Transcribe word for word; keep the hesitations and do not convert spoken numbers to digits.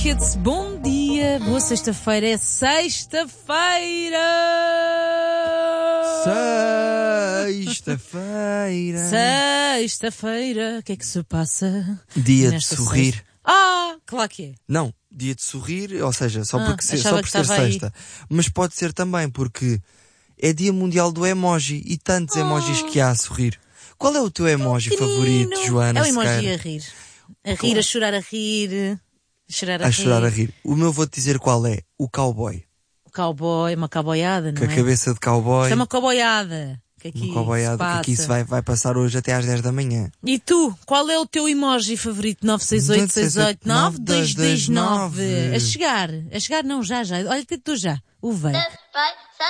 Kids, bom dia, boa sexta-feira, é sexta-feira! Sexta-feira! Sexta-feira, o que é que se passa? Dia de nesta sorrir. sexta? Ah, claro que é. Não, dia de sorrir, ou seja, só, Ah, porque ser, achava só por que ser estava aí. sexta. Mas pode ser também porque é dia mundial do emoji e tantos emojis que há a sorrir. Qual é o teu emoji favorito, Pequenino. Joana É o emoji Sequeira? a rir. A rir, a chorar, a rir. A chorar, a, A rir. chorar a rir. O meu vou-te dizer qual é. O cowboy. O cowboy, uma cowboyada, não Com a é? cabeça de cowboy. Isto é uma cowboyada. Que aqui Uma cowboyada se que passa. aqui isso vai, vai passar hoje até às dez da manhã. E tu, qual é o teu emoji favorito? nove seis oito, seis oito nove, dois dois nove. A chegar, a chegar não, já, já. Olha, tu já, o veio.